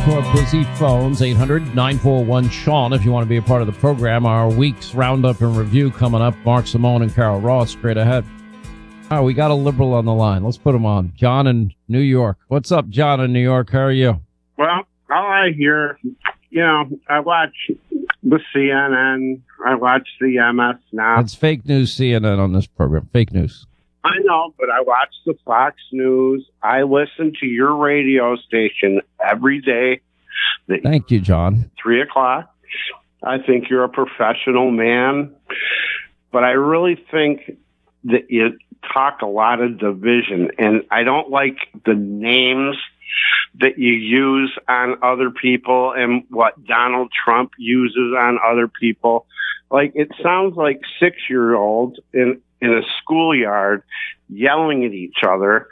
to our busy phones, 800-941-SEAN, if you want to be a part of the program. Our week's roundup and review coming up. Mark Simone and Carol Ross straight ahead. All right, we got a liberal on the line. Let's put him on. John in New York. What's up, John in New York? How are you? Well, all I hear, I watch the CNN. I watch the MS now. It's fake news CNN on this program. Fake news. I know, but I watch the Fox News. I listen to your radio station every day. Thank you, John. 3 o'clock. I think you're a professional man, but I really think that you talk a lot of division, and I don't like the names that you use on other people and what Donald Trump uses on other people. Like, it sounds like 6-year-olds in a schoolyard yelling at each other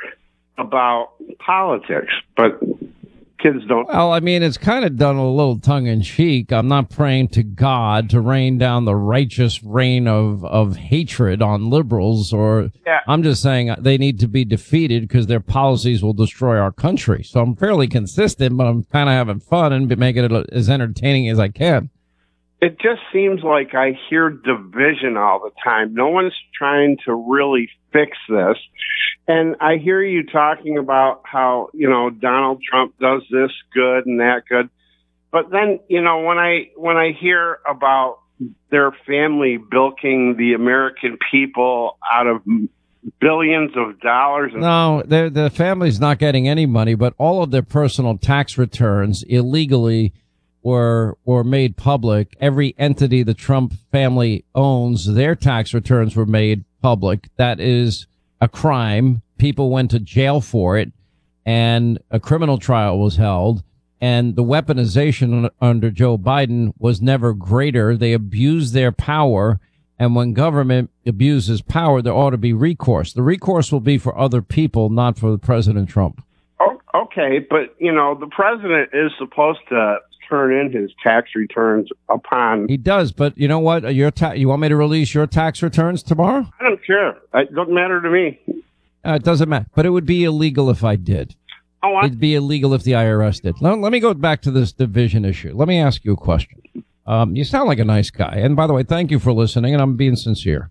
about politics, but kids don't. Well, I mean, it's kind of done a little tongue-in-cheek. I'm not praying to God to rain down the righteous rain of hatred on liberals, I'm just saying they need to be defeated because their policies will destroy our country. So I'm fairly consistent, but I'm kind of having fun and making it as entertaining as I can. It just seems like I hear division all the time. No one's trying to really fix this. And I hear you talking about how, Donald Trump does this good and that good. But then, when I hear about their family bilking the American people out of billions of dollars. No, the family's not getting any money, but all of their personal tax returns illegally were made public. Every entity the Trump family owns, their tax returns were made public. That is a crime. People went to jail for it, and a criminal trial was held. And the weaponization under Joe Biden was never greater. They abused their power. And when government abuses power, there ought to be recourse. The recourse will be for other people, not for President Trump. Oh, okay, but, the president is supposed to turn in his tax returns upon. He does, but you know what? You want me to release your tax returns tomorrow? I don't care. It doesn't matter to me. It doesn't matter, but it would be illegal if I did. It'd be illegal if the IRS did. Let me go back to this division issue. Let me ask you a question. You sound like a nice guy. And by the way, thank you for listening, and I'm being sincere.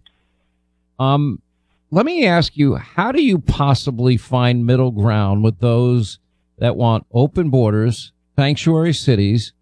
Let me ask you, how do you possibly find middle ground with those that want open borders, sanctuary cities,